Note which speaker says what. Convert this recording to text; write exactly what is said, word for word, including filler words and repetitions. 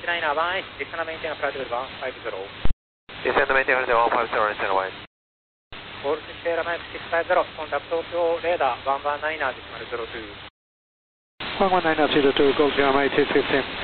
Speaker 1: ナイナーワンエイチ、ディスナメインテンフライトルワンファイブゼロ。
Speaker 2: Descend maintain flight one five zero and send away.
Speaker 1: オールシエラマイクシックスファイブゼロ、コンタクト東京レーダーワンワンナイナーディスマルゼロツー。
Speaker 3: one one nine zero two, Gold Sierra Mike two fifteen.